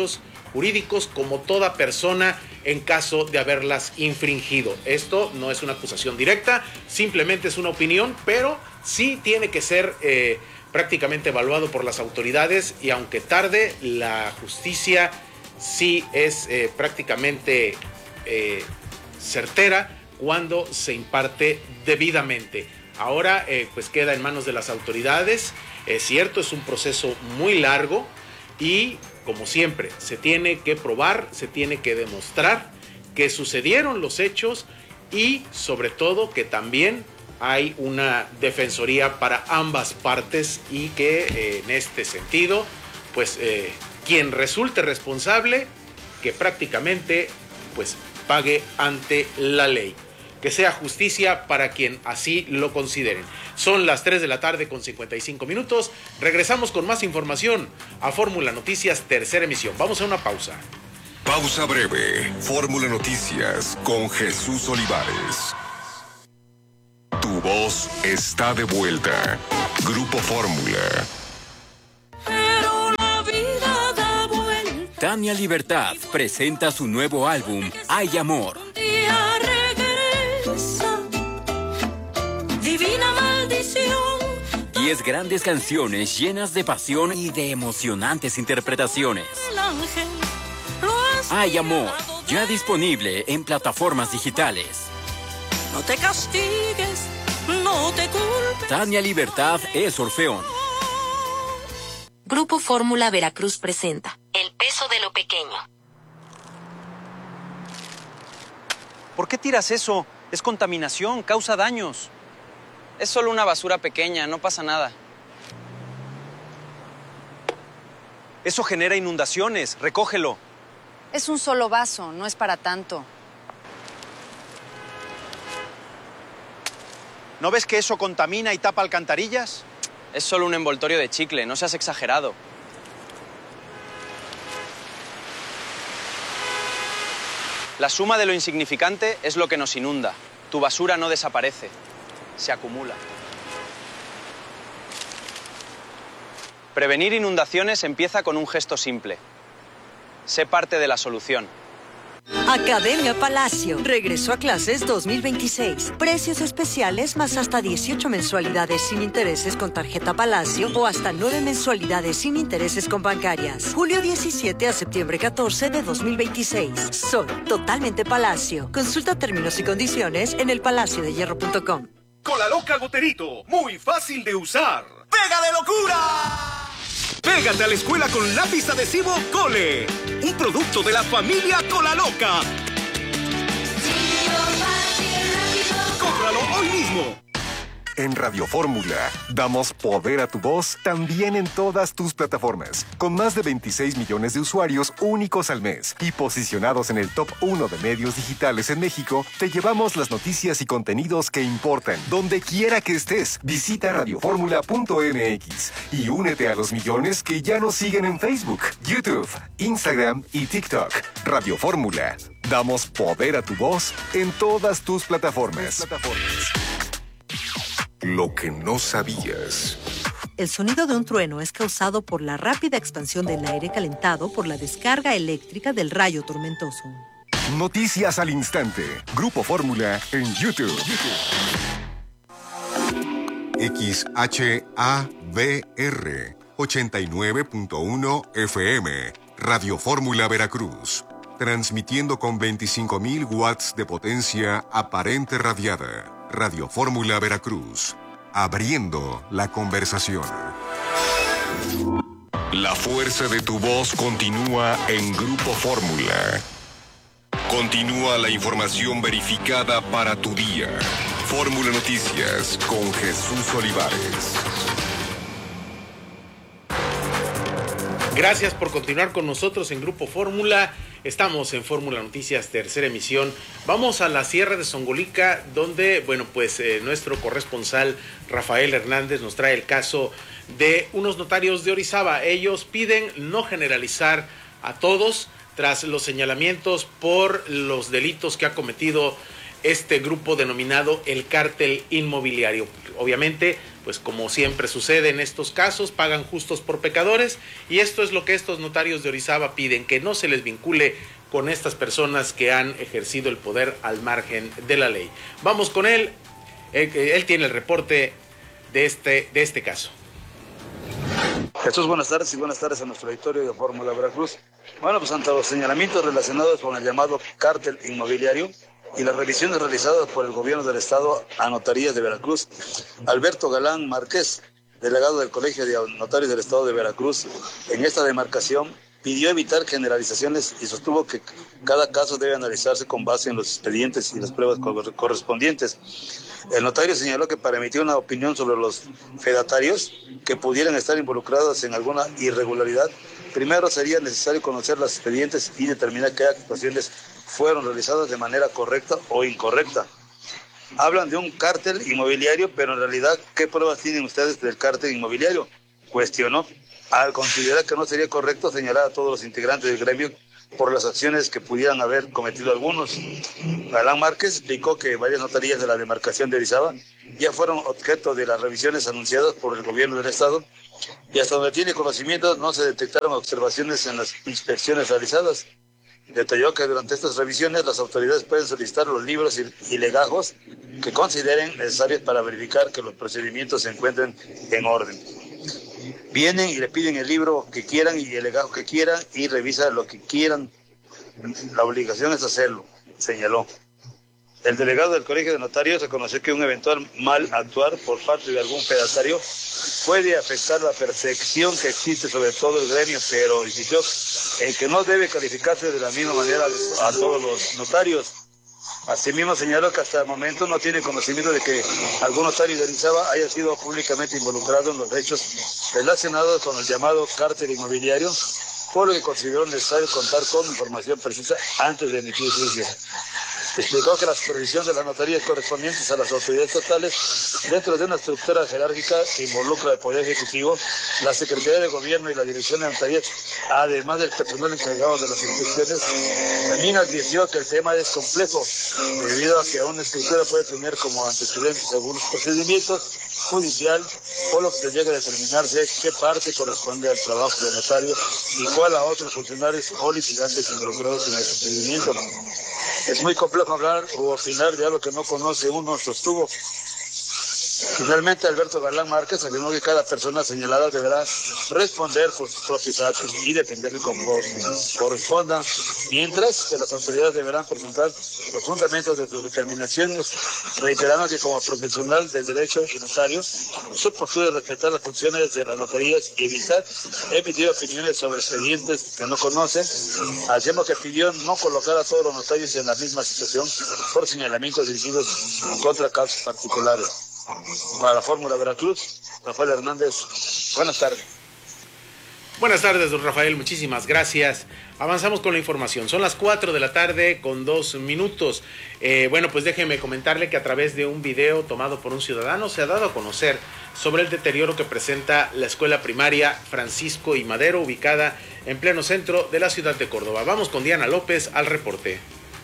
jurídicos como toda persona en caso de haberlas infringido. Esto no es una acusación directa, simplemente es una opinión, pero sí tiene que ser eh, prácticamente evaluado por las autoridades, y aunque tarde, la justicia sí es eh, prácticamente eh, certera cuando se imparte debidamente. Ahora eh, pues queda en manos de las autoridades. Es cierto, es un proceso muy largo y, como siempre, se tiene que probar, se tiene que demostrar que sucedieron los hechos y, sobre todo, que también hay una defensoría para ambas partes, y que eh, en este sentido, pues eh, quien resulte responsable, que prácticamente pues pague ante la ley. Que sea justicia para quien así lo consideren. Son las tres de la tarde con cincuenta y cinco minutos. Regresamos con más información a Fórmula Noticias, tercera emisión. Vamos a una pausa. Pausa breve. Fórmula Noticias con Jesús Olivares. Tu voz está de vuelta. Grupo Fórmula. Pero la vida da vuelta. Tania Libertad presenta su nuevo álbum, Hay Amor. Día regresa, divina maldición. Diez grandes canciones llenas de pasión y de emocionantes interpretaciones. El ángel lo has Hay Amor, ya disponible en plataformas digitales. No te castigues, no te culpes. Tania Libertad es Orfeón. Grupo Fórmula Veracruz presenta El peso de lo pequeño. ¿Por qué tiras eso? Es contaminación, causa daños. Es solo una basura pequeña, no pasa nada. Eso genera inundaciones, recógelo. Es un solo vaso, no es para tanto. ¿No ves que eso contamina y tapa alcantarillas? Es solo un envoltorio de chicle, no seas exagerado. La suma de lo insignificante es lo que nos inunda. Tu basura no desaparece, se acumula. Prevenir inundaciones empieza con un gesto simple. Sé parte de la solución. Academia Palacio. Regreso a clases dos mil veintiséis. Precios especiales más hasta dieciocho mensualidades sin intereses con tarjeta Palacio o hasta nueve mensualidades sin intereses con bancarias. Julio diecisiete a septiembre catorce de dos mil veintiséis. Soy totalmente Palacio. Consulta términos y condiciones en el palacio de hierro punto com. Cola Loca Goterito, muy fácil de usar. ¡Pega de locura! Pégate a la escuela con lápiz adhesivo Cole, un producto de la familia Cola Loca. ¡Cómpralo hoy mismo! En Radio Fórmula, damos poder a tu voz también en todas tus plataformas, con más de veintiséis millones de usuarios únicos al mes y posicionados en el top uno de medios digitales en México. Te llevamos las noticias y contenidos que importan, donde quiera que estés. Visita radio fórmula punto m x y únete a los millones que ya nos siguen en Facebook, YouTube, Instagram y TikTok. Radio Fórmula, damos poder a tu voz en todas tus plataformas. Lo que no sabías. El sonido de un trueno es causado por la rápida expansión del aire calentado por la descarga eléctrica del rayo tormentoso. Noticias al instante. Grupo Fórmula en YouTube. X H A V R ochenta y nueve punto uno F M. Radio Fórmula Veracruz. Transmitiendo con veinticinco mil watts de potencia aparente radiada. Radio Fórmula Veracruz, abriendo la conversación. La fuerza de tu voz continúa en Grupo Fórmula. Continúa la información verificada para tu día. Fórmula Noticias con Jesús Olivares. Gracias por continuar con nosotros en Grupo Fórmula. Estamos en Fórmula Noticias, tercera emisión. Vamos a la Sierra de Songolica, donde, bueno, pues eh, nuestro corresponsal Rafael Hernández nos trae el caso de unos notarios de Orizaba. Ellos piden no generalizar a todos tras los señalamientos por los delitos que ha cometido este grupo denominado el Cártel Inmobiliario. Obviamente pues como siempre sucede en estos casos, pagan justos por pecadores, y esto es lo que estos notarios de Orizaba piden, que no se les vincule con estas personas que han ejercido el poder al margen de la ley. Vamos con él, él, él tiene el reporte de este, de este caso. Jesús, buenas tardes y buenas tardes a nuestro auditorio de Fórmula Veracruz. Bueno, pues ante los señalamientos relacionados con el llamado cártel inmobiliario y las revisiones realizadas por el gobierno del estado a notarías de Veracruz, Alberto Galán Márquez, delegado del Colegio de Notarios del estado de Veracruz, en esta demarcación pidió evitar generalizaciones y sostuvo que cada caso debe analizarse con base en los expedientes y las pruebas correspondientes. El notario señaló que para emitir una opinión sobre los fedatarios que pudieran estar involucrados en alguna irregularidad, primero sería necesario conocer los expedientes y determinar qué actuaciones fueron realizadas de manera correcta o incorrecta. Hablan de un cártel inmobiliario, pero en realidad, ¿qué pruebas tienen ustedes del cártel inmobiliario?, cuestionó, al considerar que no sería correcto señalar a todos los integrantes del gremio por las acciones que pudieran haber cometido algunos. Galán Márquez explicó que varias notarías de la demarcación de Orizaba ya fueron objeto de las revisiones anunciadas por el gobierno del estado, y hasta donde tiene conocimiento no se detectaron observaciones en las inspecciones realizadas. Detalló que durante estas revisiones las autoridades pueden solicitar los libros y legajos que consideren necesarios para verificar que los procedimientos se encuentren en orden. Vienen y le piden el libro que quieran y el legajo que quieran y revisan lo que quieran. La obligación es hacerlo, señaló. El delegado del Colegio de Notarios reconoció que un eventual mal actuar por parte de algún fedatario puede afectar la percepción que existe sobre todo el gremio, pero insistió en que no debe calificarse de la misma manera a todos los notarios. Asimismo señaló que hasta el momento no tiene conocimiento de que algún notario de Orizaba haya sido públicamente involucrado en los hechos relacionados con el llamado cártel inmobiliario, por lo que consideró necesario contar con información precisa antes de emitir juicio. Explicó que la supervisión de las notarías correspondientes a las autoridades totales dentro de una estructura jerárquica que involucra el Poder Ejecutivo, la Secretaría de Gobierno y la Dirección de Notarías, además del personal encargado de las inspecciones. También advirtió que el tema es complejo, debido a que una estructura puede tener como antecedentes algunos procedimientos judicial, por lo que se llega a determinarse qué parte corresponde al trabajo del notario y cuál a otros funcionarios o litigantes involucrados en el procedimiento. Es muy complejo hablar o opinar de algo que no conoce uno, sostuvo. Finalmente, Alberto Galán Márquez afirmó que cada persona señalada deberá responder por sus propios actos y depender de cómo corresponda, mientras que las autoridades deberán presentar los fundamentos de sus determinaciones, reiterando que como profesional del derecho y notario, su postura es respetar las funciones de las notarías y evitar emitir opiniones sobre expedientes que no conocen. Hacemos que pidió no colocar a todos los notarios en la misma situación por señalamientos dirigidos contra casos particulares. Para la Fórmula Veracruz, Rafael Hernández, buenas tardes. Buenas tardes, don Rafael, muchísimas gracias. Avanzamos con la información, son las cuatro de la tarde con dos minutos. Eh, bueno, pues déjeme comentarle que a través de un video tomado por un ciudadano se ha dado a conocer sobre el deterioro que presenta la escuela primaria Francisco y Madero, ubicada en pleno centro de la ciudad de Córdoba. Vamos con Diana López al reporte.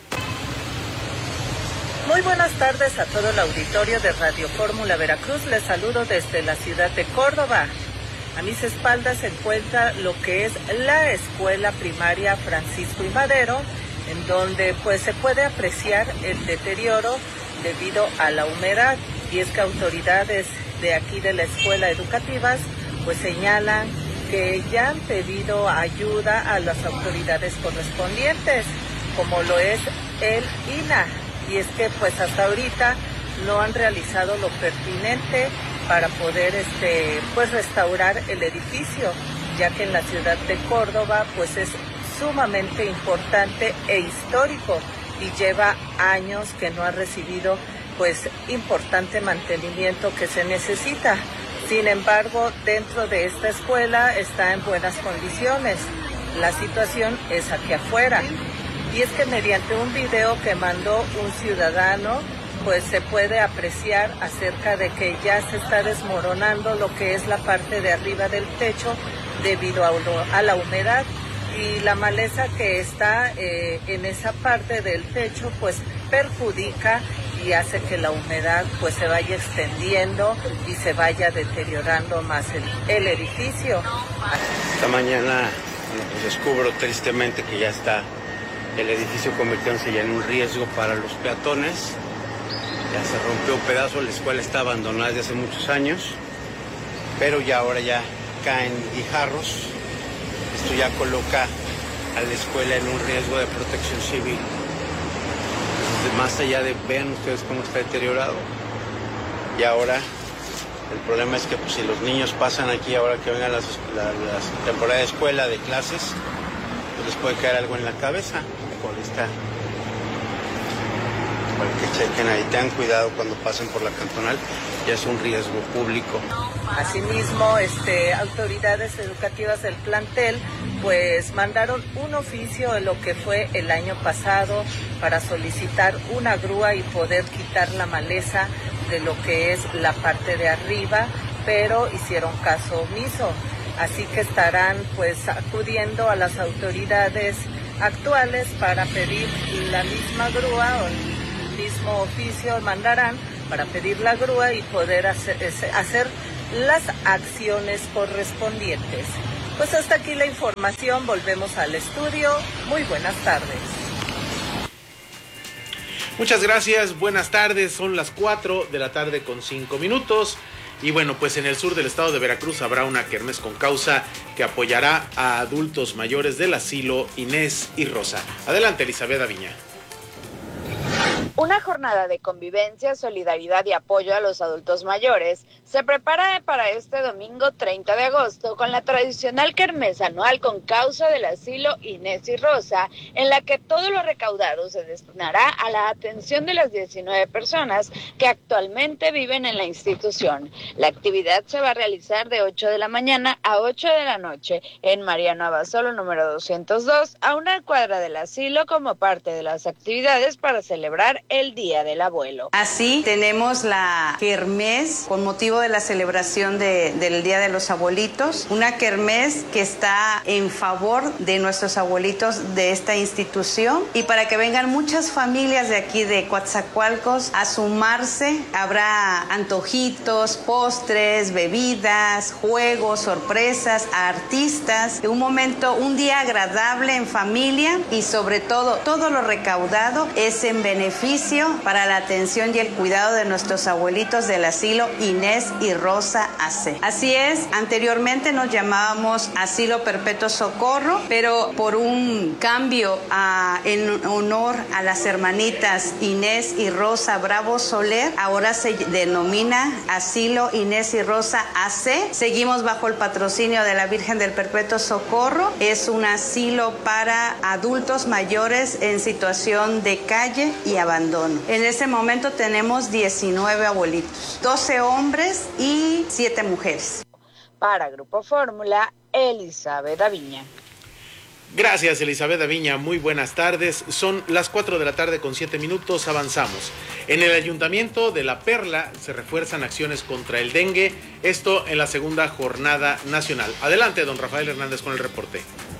Muy buenas tardes a todo el auditorio de Radio Fórmula Veracruz. Les saludo desde la ciudad de Córdoba. A mis espaldas se encuentra lo que es la escuela primaria Francisco y Madero, en donde pues se puede apreciar el deterioro debido a la humedad. Y es que autoridades de aquí de la escuela educativas pues señalan que ya han pedido ayuda a las autoridades correspondientes, como lo es el I N A H. Y es que pues hasta ahorita no han realizado lo pertinente para poder este pues restaurar el edificio, ya que en la ciudad de Córdoba pues es sumamente importante e histórico y lleva años que no ha recibido pues importante mantenimiento que se necesita. Sin embargo, dentro de esta escuela está en buenas condiciones. La situación es aquí afuera. Y es que mediante un video que mandó un ciudadano, pues se puede apreciar acerca de que ya se está desmoronando lo que es la parte de arriba del techo debido a, a la humedad. Y la maleza que está eh, en esa parte del techo, pues perjudica y hace que la humedad pues se vaya extendiendo y se vaya deteriorando más el, el edificio. Esta mañana bueno, pues descubro tristemente que ya está el edificio convirtiéndose ya en un riesgo para los peatones. Ya se rompió un pedazo, la escuela está abandonada desde hace muchos años, pero ya ahora ya caen guijarros. Esto ya coloca a la escuela en un riesgo de protección civil. Entonces, más allá de, vean ustedes cómo está deteriorado. Y ahora el problema es que pues, si los niños pasan aquí ahora que vengan las, la, las temporada de escuela, de clases, pues les puede caer algo en la cabeza. Por esta, para que chequen ahí, tengan cuidado cuando pasen por la cantonal, ya es un riesgo público. Asimismo, este, autoridades educativas del plantel pues mandaron un oficio de lo que fue el año pasado para solicitar una grúa y poder quitar la maleza de lo que es la parte de arriba, pero hicieron caso omiso. Así que estarán pues acudiendo a las autoridades actuales para pedir la misma grúa o el mismo oficio mandarán para pedir la grúa y poder hacer, hacer las acciones correspondientes. Pues hasta aquí la información, volvemos al estudio. Muy buenas tardes. Muchas gracias, buenas tardes, son las cuatro de la tarde con cinco minutos. Y bueno, pues en el sur del estado de Veracruz habrá una kermés con causa que apoyará a adultos mayores del asilo Inés y Rosa. Adelante, Elizabeth Aviña. Una jornada de convivencia, solidaridad y apoyo a los adultos mayores se prepara para este domingo treinta de agosto con la tradicional kermés anual con causa del asilo Inés y Rosa, en la que todo lo recaudado se destinará a la atención de las diecinueve personas que actualmente viven en la institución. La actividad se va a realizar de ocho de la mañana a ocho de la noche en Mariano Abasolo número doscientos dos, a una cuadra del asilo, como parte de las actividades para celebrar el Día del Abuelo. Así tenemos la kermés con motivo de la celebración de, del Día de los Abuelitos, una kermés que está en favor de nuestros abuelitos de esta institución y para que vengan muchas familias de aquí de Coatzacoalcos a sumarse. Habrá antojitos, postres, bebidas, juegos, sorpresas, artistas, un momento, un día agradable en familia y sobre todo todo lo recaudado es en beneficio para la atención y el cuidado de nuestros abuelitos del asilo Inés y Rosa A C. Así es, anteriormente nos llamábamos Asilo Perpetuo Socorro, pero por un cambio a, en honor a las hermanitas Inés y Rosa Bravo Soler, ahora se denomina Asilo Inés y Rosa A C. Seguimos bajo el patrocinio de la Virgen del Perpetuo Socorro. Es un asilo para adultos mayores en situación de calle y abandono. En ese momento tenemos diecinueve abuelitos, doce hombres y siete mujeres. Para Grupo Fórmula, Elizabeth Aviña. Gracias, Elizabeth Aviña. Muy buenas tardes. Son las cuatro de la tarde con siete minutos. Avanzamos. En el Ayuntamiento de La Perla se refuerzan acciones contra el dengue. Esto en la segunda jornada nacional. Adelante, don Rafael Hernández, con el reporte.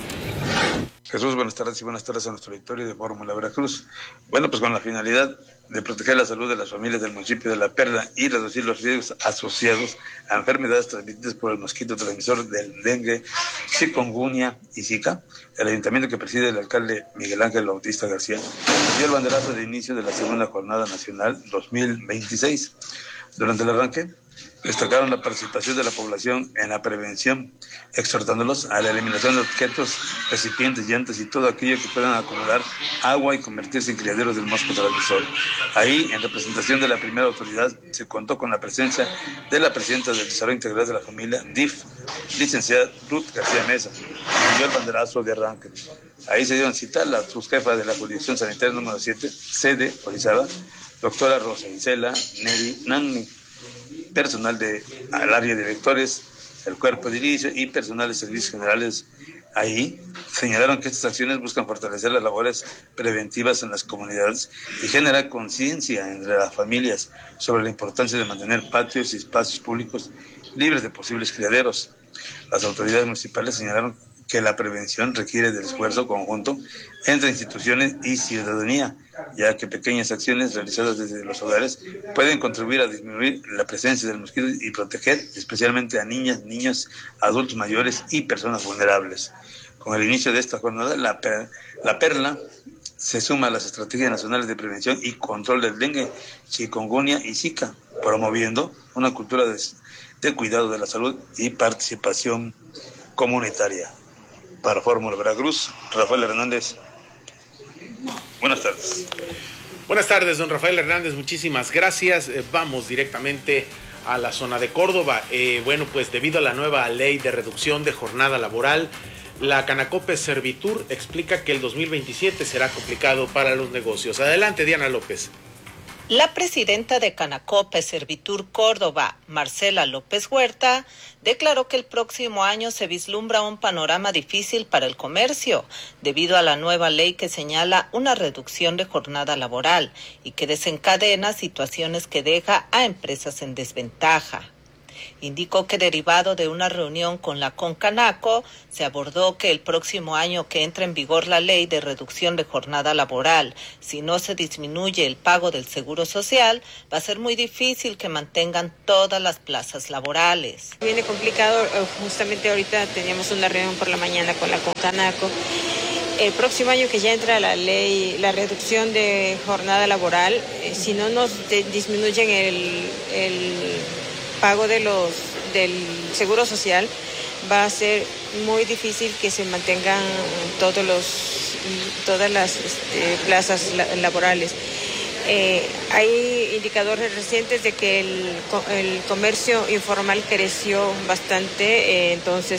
Jesús, buenas tardes y buenas tardes a nuestro auditorio de Fórmula Veracruz. Bueno, pues con la finalidad de proteger la salud de las familias del municipio de La Perla y reducir los riesgos asociados a enfermedades transmitidas por el mosquito transmisor del dengue, chikungunya y zika, el ayuntamiento que preside el alcalde Miguel Ángel Bautista García dio el banderazo de inicio de la segunda jornada nacional dos mil veintiséis. Durante el arranque, destacaron la participación de la población en la prevención, exhortándolos a la eliminación de objetos, recipientes, llantas y todo aquello que puedan acumular agua y convertirse en criaderos del mosco transmisor. Ahí, en representación de la primera autoridad, se contó con la presencia de la presidenta del Desarrollo Integral de la Familia, D I F, licenciada Ruth García Mesa, y dio el banderazo de arranque. Ahí se dieron cita la subjefa de la Jurisdicción Sanitaria número siete, sede Orizaba, doctora Rosa Isela Neri Nanni, personal del área de vectores, el cuerpo de inicio y personal de servicios generales. Ahí señalaron que estas acciones buscan fortalecer las labores preventivas en las comunidades y generar conciencia entre las familias sobre la importancia de mantener patios y espacios públicos libres de posibles criaderos. Las autoridades municipales señalaron que la prevención requiere del esfuerzo conjunto entre instituciones y ciudadanía, ya que pequeñas acciones realizadas desde los hogares pueden contribuir a disminuir la presencia del mosquito y proteger especialmente a niñas, niños, adultos mayores y personas vulnerables. Con el inicio de esta jornada, la, per, la Perla se suma a las estrategias nacionales de prevención y control del dengue, chikungunya y zika, promoviendo una cultura de, de cuidado de la salud y participación comunitaria. Para Fórmula Veracruz, Rafael Hernández. Buenas tardes. Buenas tardes, don Rafael Hernández, muchísimas gracias. Eh, vamos directamente a la zona de Córdoba. Eh, bueno, pues debido a la nueva ley de reducción de jornada laboral, la Canacope Servitur explica que el dos mil veintisiete será complicado para los negocios. Adelante, Diana López. La presidenta de Canacope Servitur Córdoba, Marcela López Huerta, declaró que el próximo año se vislumbra un panorama difícil para el comercio, debido a la nueva ley que señala una reducción de jornada laboral y que desencadena situaciones que deja a empresas en desventaja. Indicó que derivado de una reunión con la Concanaco, se abordó que el próximo año que entra en vigor la ley de reducción de jornada laboral, si no se disminuye el pago del seguro social, va a ser muy difícil que mantengan todas las plazas laborales. Viene complicado, justamente ahorita teníamos una reunión por la mañana con la Concanaco. El próximo año que ya entra la ley, la reducción de jornada laboral, eh, si no nos de, disminuyen el... el pago de los del seguro social, va a ser muy difícil que se mantengan todos los todas las este, plazas laborales. Eh, hay indicadores recientes de que el, el comercio informal creció bastante, eh, entonces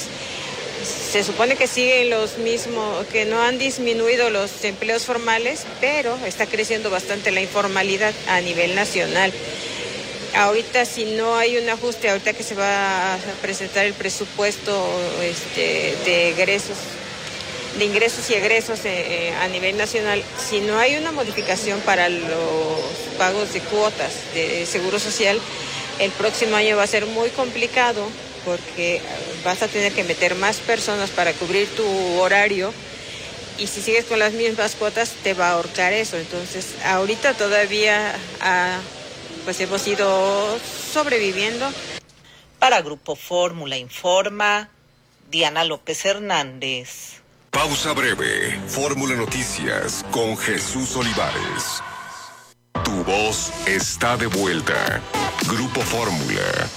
se supone que siguen los mismos, que no han disminuido los empleos formales, pero está creciendo bastante la informalidad a nivel nacional. Ahorita, si no hay un ajuste, ahorita que se va a presentar el presupuesto este, de egresos, de ingresos y egresos eh, a nivel nacional, si no hay una modificación para los pagos de cuotas de seguro social, el próximo año va a ser muy complicado porque vas a tener que meter más personas para cubrir tu horario. Y si sigues con las mismas cuotas, te va a ahorcar eso. Entonces, ahorita todavía ah, pues hemos ido sobreviviendo. Para Grupo Fórmula Informa, Diana López Hernández. Pausa breve. Fórmula Noticias con Jesús Olivares. Tu voz está de vuelta. Grupo Fórmula.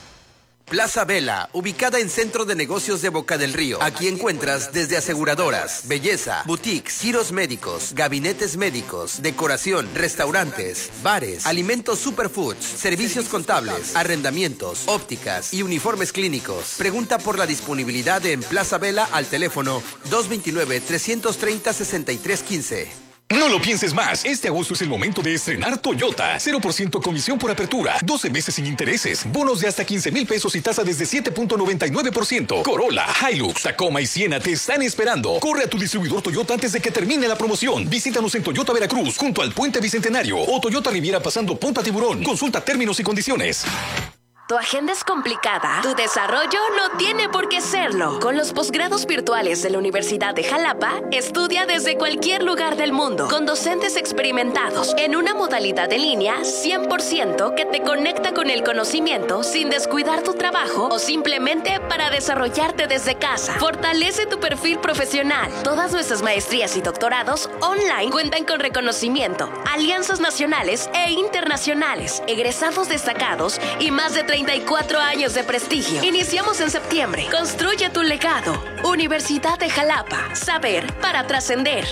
Plaza Vela, ubicada en Centro de Negocios de Boca del Río. Aquí encuentras desde aseguradoras, belleza, boutiques, giros médicos, gabinetes médicos, decoración, restaurantes, bares, alimentos superfoods, servicios contables, arrendamientos, ópticas y uniformes clínicos. Pregunta por la disponibilidad en Plaza Vela al teléfono dos veintinueve, trescientos treinta, sesenta y tres quince. No lo pienses más. Este agosto es el momento de estrenar Toyota. cero por ciento comisión por apertura. doce meses sin intereses. Bonos de hasta quince mil pesos y tasa desde siete punto noventa y nueve por ciento. Corolla, Hilux, Tacoma y Siena te están esperando. Corre a tu distribuidor Toyota antes de que termine la promoción. Visítanos en Toyota Veracruz, junto al Puente Bicentenario. O Toyota Riviera pasando Punta Tiburón. Consulta términos y condiciones. ¿Tu agenda es complicada? Tu desarrollo no tiene por qué serlo. Con los posgrados virtuales de la Universidad de Jalapa, estudia desde cualquier lugar del mundo, con docentes experimentados, en una modalidad en línea cien por ciento que te conecta con el conocimiento sin descuidar tu trabajo o simplemente para desarrollarte desde casa. Fortalece tu perfil profesional. Todas nuestras maestrías y doctorados online cuentan con reconocimiento, alianzas nacionales e internacionales, egresados destacados y más de treinta y cuatro años de prestigio. Iniciamos en septiembre. Construye tu legado. Universidad de Jalapa. Saber para trascender.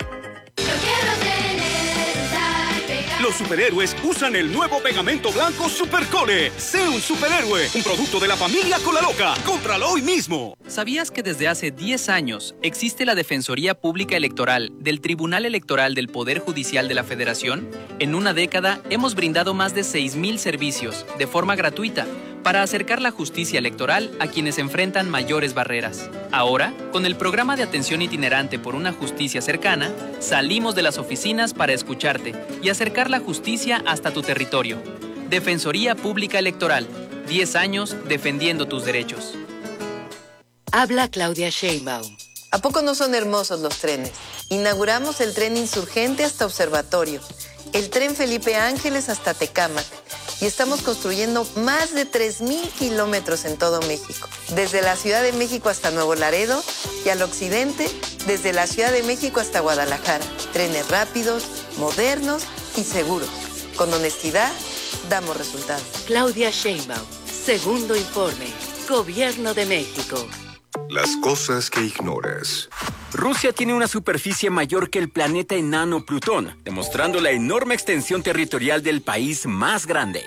Los superhéroes usan el nuevo pegamento blanco Supercole. Sé un superhéroe, un producto de la familia Colaloca. Cómpralo hoy mismo. ¿Sabías que desde hace diez años existe la Defensoría Pública Electoral del Tribunal Electoral del Poder Judicial de la Federación? En una década hemos brindado más de seis mil servicios de forma gratuita para acercar la justicia electoral a quienes enfrentan mayores barreras. Ahora, con el programa de atención itinerante por una justicia cercana, salimos de las oficinas para escucharte y acercar la justicia hasta tu territorio. Defensoría Pública Electoral, diez años defendiendo tus derechos. Habla Claudia Sheinbaum. ¿A poco no son hermosos los trenes? Inauguramos el tren Insurgente hasta Observatorio, el tren Felipe Ángeles hasta Tecámac y estamos construyendo más de tres mil kilómetros en todo México. Desde la Ciudad de México hasta Nuevo Laredo y al occidente, desde la Ciudad de México hasta Guadalajara. Trenes rápidos, modernos y seguros. Con honestidad, damos resultados. Claudia Sheinbaum, segundo informe. Gobierno de México. Las cosas que ignoras. Rusia tiene una superficie mayor que el planeta enano Plutón, demostrando la enorme extensión territorial del país más grande.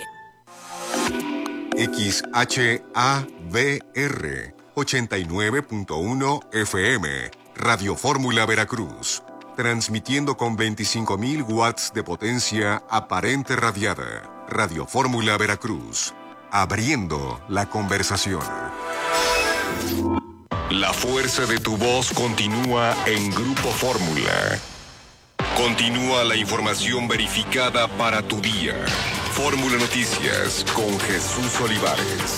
X H A V R ochenta y nueve punto uno F M, Radio Fórmula Veracruz, transmitiendo con veinticinco mil watts de potencia aparente radiada. Radio Fórmula Veracruz, abriendo la conversación. La fuerza de tu voz continúa en Grupo Fórmula. Continúa la información verificada para tu día. Fórmula Noticias con Jesús Olivares.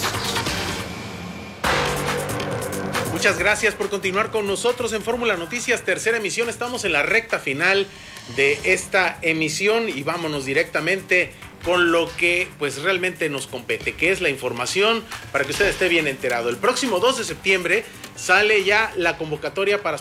Muchas gracias por continuar con nosotros en Fórmula Noticias, tercera emisión. Estamos en la recta final de esta emisión y vámonos directamente con lo que pues realmente nos compete, que es la información para que usted esté bien enterado. El próximo dos de septiembre sale ya la convocatoria para